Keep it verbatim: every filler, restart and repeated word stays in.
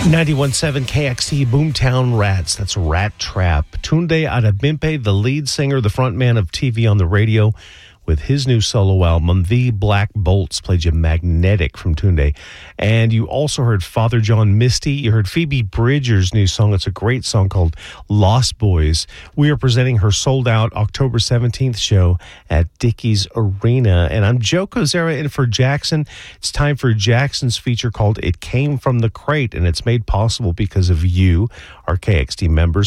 ninety-one point seven K X T Boomtown Rats. That's Rat Trap. Tunde Adebimpe, the lead singer, the frontman of T V on the Radio, with his new solo album, The Black Bolts, played you Magnetic from Tunde. And you also heard Father John Misty. You heard Phoebe Bridgers' new song. It's a great song called Lost Boys. We are presenting her sold-out October seventeenth show at Dickies Arena. And I'm Joe Kozera in for Jackson. It's time for Jackson's feature called It Came From the Crate, and it's made possible because of you, our K X T members.